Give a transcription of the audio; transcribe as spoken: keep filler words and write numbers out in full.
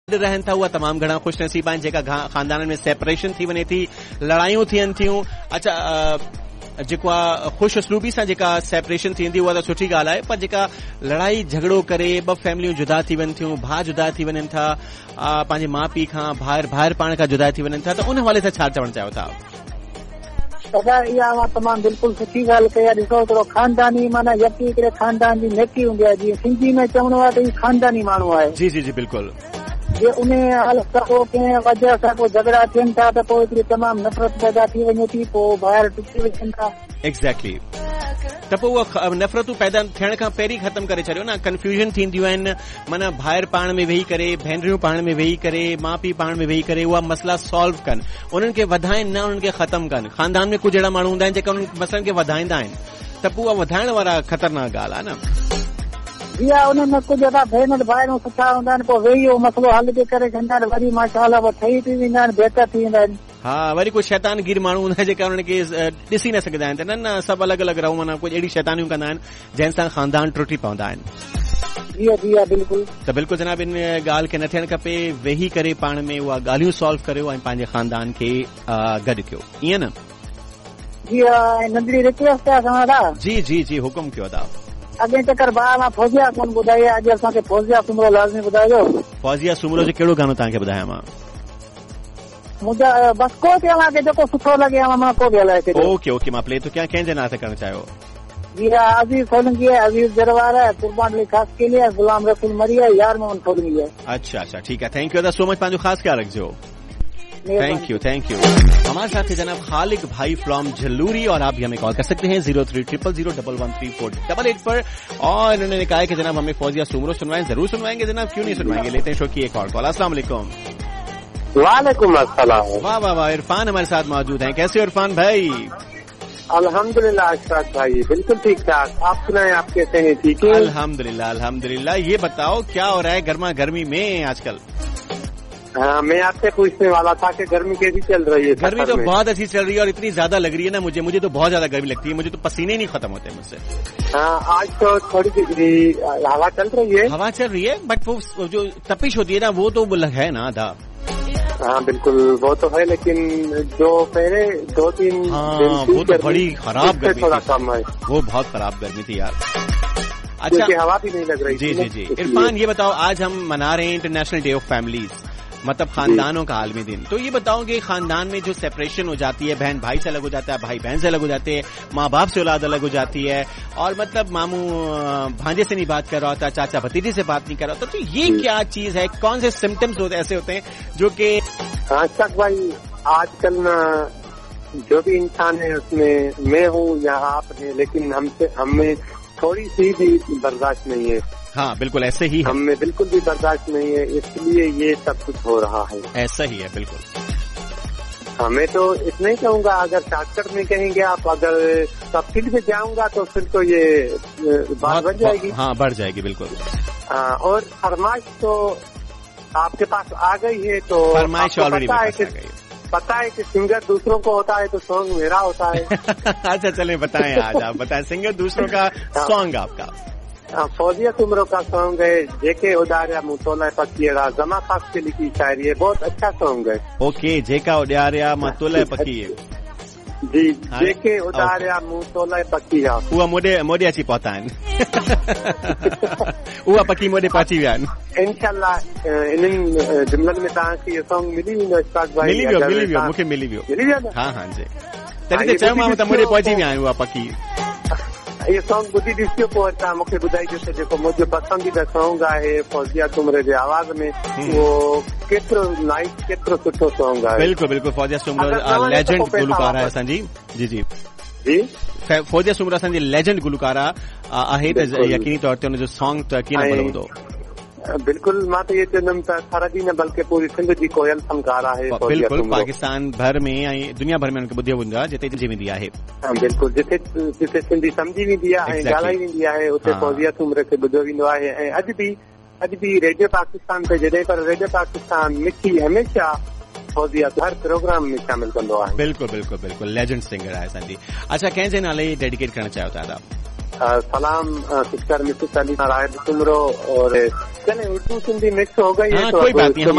रहनि था उहा तमामु घणा ख़ुशनसीब आहिनि जेका ख़ानदाननि में सेपरेशन थी वञे थी, लड़ायूं थियनि थियूं। अच्छा, जेको आहे ख़ुशि उसलूबी सां जेका सेपरेशन थींदी उहा त सुठी ॻाल्हि आहे, पर जेका लड़ाई झगड़ो करे ॿ फैमिलियूं जुदा थी वञनि थियूं, भाउ जुदा थी वञनि था, पंहिंजे माउ पीउ खां भाइर भाइर पाण खां जुदा थी वञनि था, त उन हवाले सां छा चवणु चाहियो था? दादा इहा मां तमामु बिल्कुलु सुठी ॻाल्हि कई आहे। ॾिसो हिकिड़ो ख़ानदानी माना यकी हिकिड़े ख़ानदान जी नेकी हूंदी आहे। जीअं सिंधी में चवणो आहे त ही ख़ानदानी माण्हू आहे। जी जी जी बिल्कुलु। जे उन हालत सां पोइ कंहिं वजह सां पोइ झगड़ा थियनि था त पोइ हिकिड़ी तमामु नफ़रत पैदा थी वञे थी, पोइ ॿाहिरि टुटी वञनि था। एक्ज़ैक्टली। त पोइ उहा नफ़रतूं पैदा थियण खां पहिरीं ख़तमु करे छॾियो न। कंफ्यूजन थींदियूं आहिनि, माना भाइर पाण में वेही करे, भेनरियूं पाण में वेही करे, माउ पीउ पाण में वेही करे उहा मसला सॉल्व कनि, उन्हनि खे वधाइनि न उन्हनि खे ख़तमु कनि। ख़ानदान में कुझु अहिड़ा माण्हू हूंदा आहिनि जेका उन्हनि मसलनि खे वधाईंदा आहिनि, त पोइ उहा वधाइण वारा ख़तरनाक ॻाल्हि आहे न। इहा उनमें कुझु अहिड़ा भेनर भाइरूं सुठा हूंदा आहिनि, पोइ वेही उहो मसलो हल जे करे कंदा आहिनि, वरी माशाअल्लाह ठही थी वेंदा आहिनि, बहितर थी वेंदा आहिनि। हा, वरी कुझु शैतानगीर माण्हू हूंदा आहिनि जेका उन्हनि खे ॾिसी न सघंदा आहिनि, त न न सभु अलॻि अलॻि रहूं, माना कुझु अहिड़ी शैतानियूं कंदा आहिनि जंहिंसां ख़ानदान टुटी पवंदा आहिनि। जी जी बिल्कुलु। त बिल्कुलु जनाब, इन ॻाल्हि खे न थियणु खपे। वेही करे पाण में उहा ॻाल्हियूं सॉल्व करियो ऐं पंहिंजे ख़ानदान खे गॾु कयो, ईअं न? जी नंढड़ी रिक्वेस्ट आहे तव्हां। जी जी जी हुकुम कयो था। अॻे चकर ॿार मां फौजिया कोन ॿुधाई, अॼु असांखे फौजिया सुमरो लाज़मी ॿुधाइजो। फौजिया सुमरो जो कहिड़ो गानो तव्हांखे ॿुधायां मां? मुंहिंजा बस को चवां की जेको सुठो लॻे मां को बि हलाए छॾियो। ओके ओके, मां प्ले तो क्या कंहिंजे नाते करणु चाहियो? जी अजीज सोलंकी है, अजीज जरवार है, कुर्बान अली खास के लिए, गुलाम रसूल मरी है, यार मोहम्मद सोलंकी है। अच्छा अच्छा ठीक है, थैंक यू सो मच, पंहिंजो ख़ासि ख्याल रखिजो। Thank U thank U. हमारे साथ थे जनाब खालिक भाई फ्रॉम झल्लूरी, और आप भी हमें कॉल कर सकते हैं जीरो थ्री ट्रिपल जीरो double one three four double eight पर। और इन्होंने कहा कि जनाब हमें फौजिया सुमरो सुनवाएं, जरूर सुनवाएंगे जनाब, क्यों नहीं सुनवाएंगे। लेते हैं शो की एक और कॉल। अस्सलाम वालेकुम। वालेकुम अस्सलाम। वाह वाह वाह, इरफान हमारे साथ मौजूद हैं। कैसे हो इरफान भाई? अल्हम्दुलिल्लाह अशरफ भाई, बिल्कुल ठीक ठाक। आप सुनाएं, आप कैसे हैं? ठीक है अल्हम्दुलिल्लाह अल्हम्दुलिल्लाह। ये बताओ क्या हो रहा है गर्मा गर्मी में आजकल? हाँ, मैं आपसे पूछने वाला था कि गर्मी कैसी चल रही है? गर्मी तो बहुत अच्छी चल रही है और इतनी ज्यादा लग रही है ना मुझे मुझे तो बहुत ज्यादा गर्मी लगती है, मुझे तो पसीने ही नहीं खत्म होते मुझसे। हाँ, आज तो थोड़ी सी हवा चल रही है। हवा चल रही है, बट वो जो तपिश होती है ना वो तो है ना आधा। हाँ बिल्कुल, वो तो है, लेकिन जो पहले दो तीन हाँ, वो तो बड़ी खराब गर्मी थोड़ा कम है। वो बहुत खराब गर्मी थी यार। अच्छा, हवा भी नहीं लग रही। जी जी जी। इरफान ये बताओ, आज हम मना रहे हैं इंटरनेशनल डे ऑफ फैमिलीज, मतलब खानदानों का आलमी दिन। तो ये बताओ कि खानदान में जो सेपरेशन हो जाती है, बहन भाई से अलग हो जाता है, भाई बहन से अलग हो जाते हैं, माँ बाप से औलाद अलग हो जाती है, और मतलब मामू भांजे से नहीं बात कर रहा होता, चाचा भतीजे से बात नहीं कर रहा होता, तो ये क्या चीज है? कौन से सिम्टम्स होते ऐसे होते हैं जो कि? हाँ तक भाई, आजकल ना जो भी इंसान है उसमें मैं हूँ या आप है, लेकिन हमसे हमें थोड़ी सी भी बर्दाश्त नहीं है। हाँ बिल्कुल ऐसे ही है, हमें बिल्कुल भी बर्दाश्त नहीं है, इसलिए ये सब कुछ हो रहा है। ऐसा ही है बिल्कुल। हमें तो इतना ही कहूँगा, अगर शॉर्टकट में कहेंगे आप, अगर तफसील में जाऊंगा तो फिर तो ये बात बढ़ जाएगी। हाँ बढ़ जाएगी बिल्कुल। हाँ, और फरमाइश तो आपके पास आ गई है, तो फरमाइश ऑलरेडी पता है कि सिंगर दूसरों को होता है तो सॉन्ग मेरा होता है। अच्छा चलें बताएं, आज आप बताएं सिंगर दूसरों का सॉन्ग आपका। फौजिया सुमरो का सॉन्ग है, जेके उदारिया मुतोला पकीड़ा, जमा खास की लिखी शायरी है, बहुत अच्छा सॉन्ग है। ओके, जेका उदारिया मुतोला पकी जी, जेके उदारिया मुतोला पकीड़ा, उहा मोडे मोडे अची पहुता आहिनि। उहा पकी मोडे पहुची विया आहिनि। इंशाल्लाह इन्हनि जुमलनि में तव्हांखे इहो सॉन्ग मिली वेंदो इश्फाक़ भाई। मिली वियो मिली वियो मूंखे मिली वियो मिली वियो न? हाँ हाँ जी, तॾहिं त चयोमांव त मोडे पहुची विया आहिनि उहा पकी। ये सॉन्ग ॿुधी ॾिसियो, पोइ तव्हां मूंखे ॿुधाइजो त जेको मुंहिंजो पसंदीदा सॉन्ग आहे फौजिया सुमरे जे आवाज़ में, उहो केतिरो नाइस, केतिरो सुठो सॉन्ग आहे। बिल्कुलु बिल्कुलु, फौजिया सुमरो लेजेंड गुलकार आहे असांजी। जी जी जी, फौजिया सुमरो असांजी लेजेंड गुलकार आहे, त यकीनी तौर ते हुनजो सॉन्ग त कीअं न ॿुधो। बिल्कुलु, मां त इहो चवंदुमि त सरहदी न बल्कि पूरी सिंध जी कोयल फनकार आहे। बिल्कुलु, पाकिस्तान भर में ऐं दुनिया भर में हुनखे ॿुधियो वेंदो आहे, जिते जी वेंदी आहे। बिल्कुलु, जिथे जिथे सिंधी सम्झी वेंदी आहे ऐं ॻाल्हाई वेंदी आहे, उते फौजिया सुमरे खे ॿुधियो वेंदो आहे। ऐं अॼु बि अॼु बि रेडियो पाकिस्तान ते जॾहिं, पर रेडियो पाकिस्तान मिठी हमेशह फौजिया हर प्रोग्राम में शामिल कंदो आहे। बिल्कुलु बिल्कुलु बिल्कुलु, लेजेंड सिंगर आहे असांजी। अच्छा, कंहिंजे नाले डेडिकेट करणु चाहियो था आप? सलाम सिस्टर मिसेस अली राय सुमरो, और चले उर्दू सिंधी मिक्स हो गई है, तो कोई बात नहीं, हम